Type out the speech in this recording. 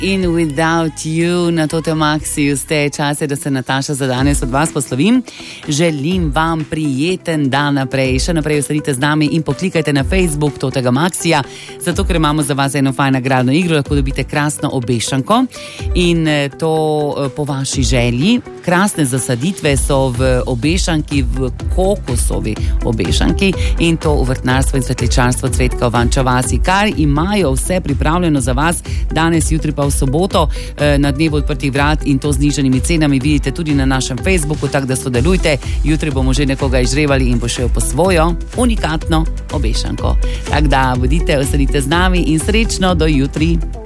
in Without You na Tote Maxiju. Ste čase, da se Nataša za danes od vas poslovim. Želim vam prijeten dan naprej. Še naprej ostanite z nami in poklikajte na Facebook Totega Maxija, zato ker imamo za vas eno fajn nagradno igro, lahko dobite krasno obešanko in to po vaši želji. Krasne zasaditve so v obešanki, v kokosovi obešanki in to v vrtnarstvo in svetličarstvo Cvetka v Vanča vasi, kar imajo vse pripravljeno za vas danes, jutri pa v soboto na dnevu odprtih vrat in to z znižanimi cenami vidite tudi na našem Facebooku, tako da sodelujte. Jutri bomo že nekoga izžrebali in bo šel po svojo unikatno obešanko. Tako da bodite, ostanite z nami in srečno do jutri.